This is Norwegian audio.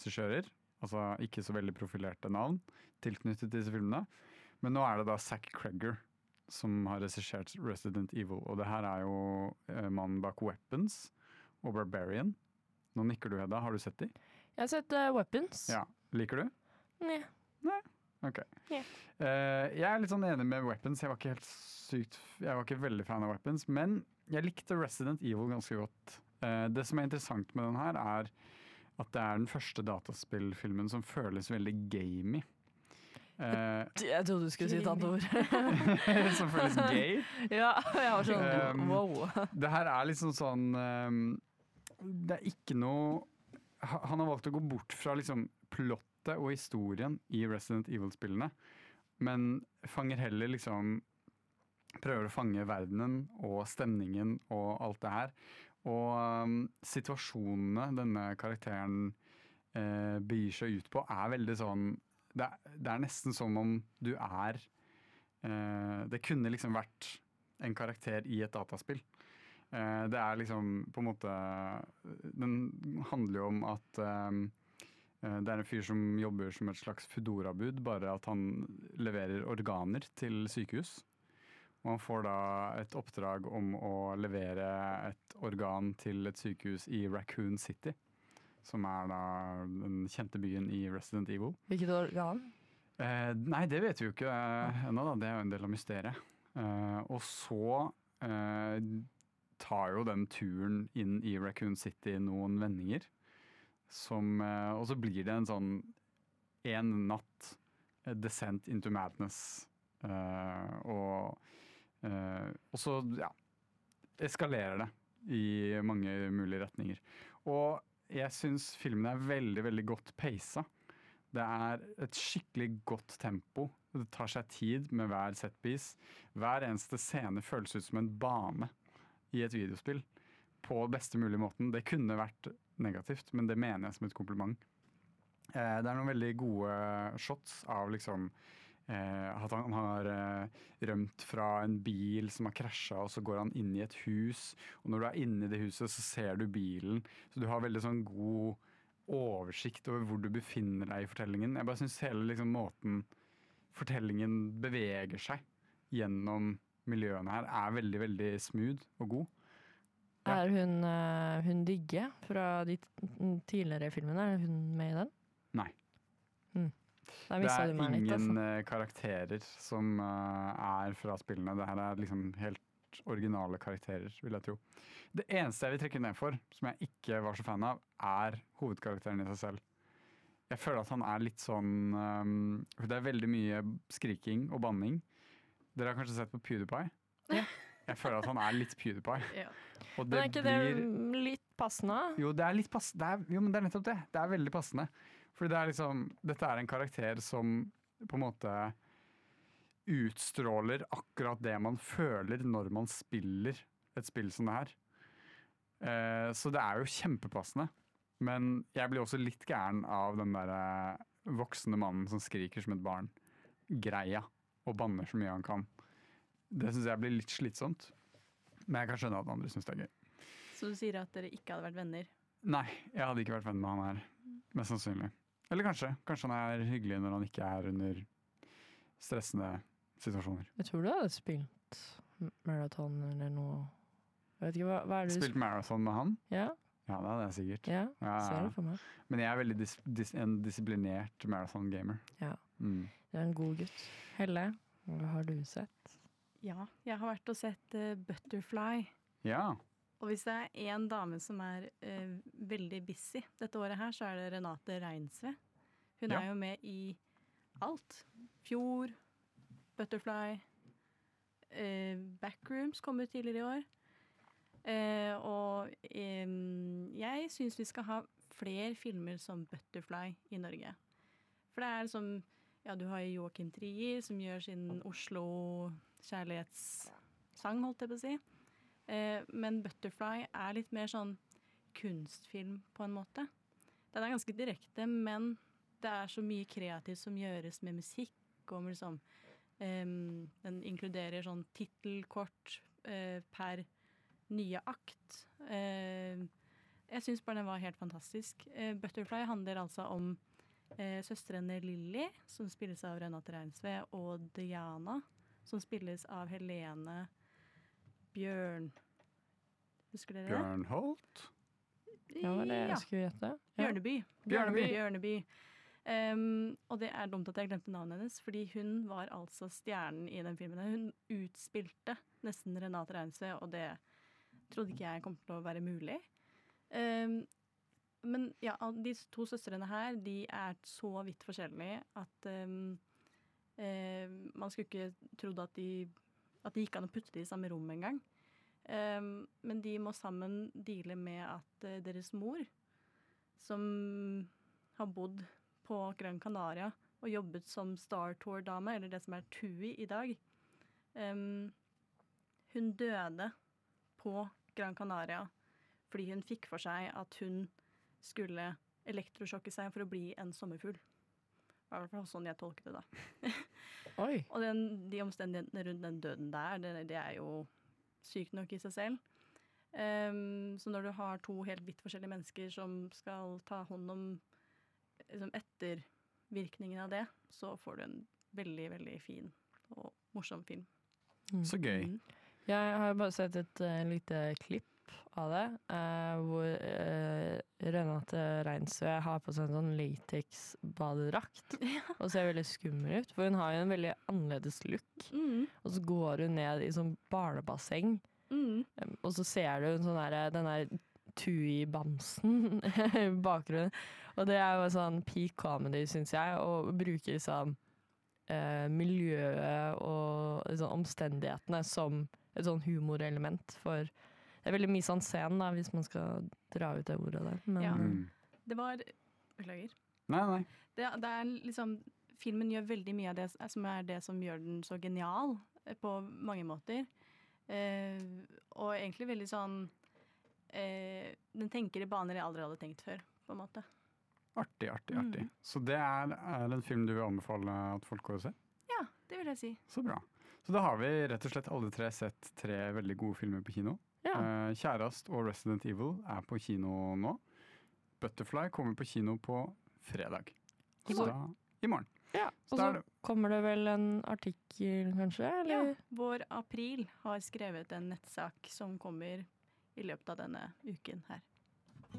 regissører, altså ikke så veldig profilerte navn, tilknyttet disse filmene. Men nå er det da Zack Cregger som har regissert Resident Evil, og det her er jo mannen bak Weapons og Barbarian. Nå nikker du, Hedda. Har du sett de? Jeg har sett Weapons. Ja. Liker du? Nei. Ok. Yeah. Jeg er litt sånn enig med Weapons. Jeg var ikke veldig fan av Weapons, men jeg likte Resident Evil ganske godt. Det som er interessant med den her, er at det er den første dataspillfilmen som føles veldig gamey. Jeg trodde du skulle si et annet ord. Som føles gay. Ja, jeg var sånn wow. Det her er liksom sånn det er ikke noe. Han har valgt å gå bort fra liksom plottet og historien i Resident Evil-spillene, men fanger heller liksom prøver å fange verdenen og stemningen og alt det her. Og situasjonene denne karakteren begir seg ut på, er veldig sånn det er nesten som om du er det kunne liksom vært en karakter i et dataspill. Det er liksom på en måte den handler jo om at det er en fyr som jobber som et slags Foodora-bud, bare at han leverer organer til sykehus. Og han får da et oppdrag om å levere et organ til et sykehus i Raccoon City, som er da den kjente byen i Resident Evil. Hvilket organ? Nei, det vet vi jo ikke ennå, da. Det er jo en del av mysteriet. Og så tar jo den turen inn i Raccoon City noen vendinger. Og så blir det en sånn en natt descent into madness. Og så eskalerer det i mange mulige retninger. Og jeg syns filmen er veldig, veldig godt peisa. Det er et skikkelig godt tempo. Det tar seg tid med hver setpiece. Hver eneste scene føles ut som en bane i et videospill. På beste mulige måten. Det kunne vært negativt, men det mener jeg som et kompliment. Det er noen veldig gode shots av liksom at han har rømt fra en bil som har krasjet, og så går han inn i et hus. Og når du er inne i det huset, så ser du bilen. Så du har veldig sånn god oversikt over hvor du befinner deg i fortellingen. Jeg bare synes hele liksom, måten fortellingen beveger seg gjennom miljøene her, er veldig, veldig smooth og god. Ja. Er hun digge fra de tidligere filmene? Er hun med i den? Nei. Det er ingen karakterer som er fra spillene. Det her er liksom helt originale karakterer, vil jeg tro. Det eneste jeg vil trekke ned for, som jeg ikke var så fan av, er hovedkarakteren i seg selv. Jeg føler at han er litt sånn det er veldig mye skriking og banning. Dere har kanskje sett på PewDiePie? Ja. Jeg føler at han er litt PewDiePie. Ja. Men er ikke det litt passende? Jo, det er litt passende. Jo, men det er nettopp det. Det er veldig passende. Fordi det er liksom, dette er en karakter som på en måte utstråler akkurat det man føler når man spiller et spill som det her. Så det er jo kjempepassende. Men jeg blir også litt gæren av den der voksne mannen som skriker som et barn. Greia. Og banner så mye han kan. Det synes jeg blir litt slitsomt. Men jeg kan skjønne at andre synes det er gøy. Så du sier at dere ikke hadde vært venner? Nei, jeg hadde ikke vært venn med han her. Mest sannsynlig. Eller kanskje han er hyggelig når han ikke er under stressende situasjoner. Jeg tror du hadde spilt maraton eller noe. Jeg vet ikke, hva er det Spilt maraton med han? Ja. Ja, det hadde jeg sikkert. Ja, ser det for meg. Men jeg er veldig en disiplinert marathon-gamer. Ja, det er en god gutt. Helle, hva har du sett? Ja, jeg har vært og sett Butterfly. Ja. Og hvis det er en dame som er veldig busy dette året her, så er det Renate Reinsve. Hun er jo med i alt. Fjord, Butterfly, Backrooms kom ut tidligere i år. Og jeg synes vi skal ha flere filmer som Butterfly i Norge. For det er liksom, ja, du har Joachim Trier som gjør sin Oslo-kjærlighetssang, holdt jeg på å si. Men Butterfly er litt mer sånn kunstfilm på en måte. Den er ganske direkte, men det er så mye kreativt som gjøres med musikk, og med liksom, den inkluderer sånn titelkort per nye akt. Jeg syns bare den var helt fantastisk. Butterfly handler altså om søstrene Lily, som spilles av Renate Reinsve, og Diana, som spilles av Helene Husker dere det? Bjørnholt? Ja, var det jeg skulle gjette? Ja. Bjørneby. Og det er dumt at jeg glemte navnet hennes, fordi hun var altså stjernen i den filmen. Hun utspilte nesten Renate Reinsve, og det trodde ikke jeg kom til å være mulig. Men ja, de to søstrene her, de er så vidt forskjellige at man skulle ikke trodd at det gikk an å putte de i samme rom en gang. Men de må sammen deale med at deres mor, som har bodd på Gran Canaria og jobbet som Star Tour-dame, eller det som er TUI i dag, hun døde på Gran Canaria fordi hun fikk for seg at hun skulle elektrosjokke seg for å bli en sommerfugl. Det var i hvert fall sånn jeg tolket det da. Oi. Og de omstendighetene rundt den døden der, det er jo sykt nok i seg selv. Så når du har to helt vidt forskjellige mennesker som skal ta hånd om liksom, ettervirkningen av det, så får du en veldig, veldig fin og morsom film. Så gøy. Jeg har bare sett et lite klipp av det, hvor Renate Reinsve har på seg en sånn latex-badedrakt, og ser veldig skummel ut, for hun har jo en veldig annerledes look, og så går hun ned i sånn barnebasseng, og så ser du den der Tui-bamsen i bakgrunnen, og det er jo sånn peak comedy, synes jeg, og bruker liksom miljøet og liksom, omstendighetene som et sånn humorelement, for det er veldig mye sånn scenen da, hvis man skal dra ut det ordet der. Men, Det var Beklager. Nei. Det er liksom filmen gjør veldig mye av det som er det som gjør den så genial på mange måter. Og egentlig veldig sånn den tenker i baner jeg aldri hadde tenkt før, på en måte. Artig. Så det er en film du vil anbefale at folk går og ser? Ja, det vil jeg si. Så bra. Så da har vi rett og slett alle tre sett 3 veldig gode filmer på kino. ja. Kjærast og Resident Evil er på kino nå. Butterfly kommer på kino på fredag. I morgen. Ja, Så og da så er det kommer det vel en artikkel, kanskje? Eller? Ja, Vår April har skrevet en nettsak som kommer i løpet av denne uken her.